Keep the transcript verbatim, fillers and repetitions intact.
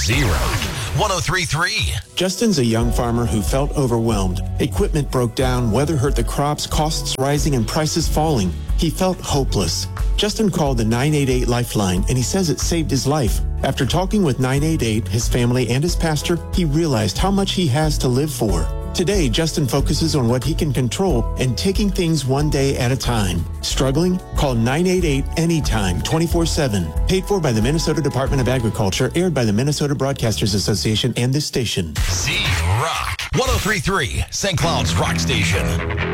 Z-Rock one oh three point three. Justin's a young farmer who felt overwhelmed. Equipment broke down, weather hurt the crops, costs rising, and prices falling. He felt hopeless. Justin called the nine eight eight Lifeline, and he says it saved his life. After talking with nine eight eight, his family, and his pastor, he realized how much he has to live for. Today, Justin focuses on what he can control and taking things one day at a time. Struggling? Call nine eight eight anytime, twenty-four seven. Paid for by the Minnesota Department of Agriculture, aired by the Minnesota Broadcasters Association and this station. Z-Rock one oh three point three, Saint Cloud's Rock Station.